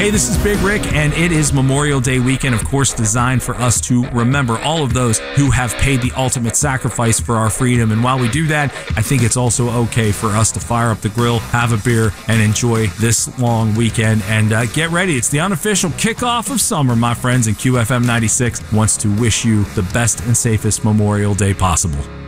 Hey, this is Big Rick, and it is Memorial Day weekend, of course, designed for us to remember all of those who have paid the ultimate sacrifice for our freedom. And while we do that, I think it's also okay for us to fire up the grill, have a beer, and enjoy this long weekend. And get ready. It's the unofficial kickoff of summer, my friends, and QFM 96 wants to wish you the best and safest Memorial Day possible.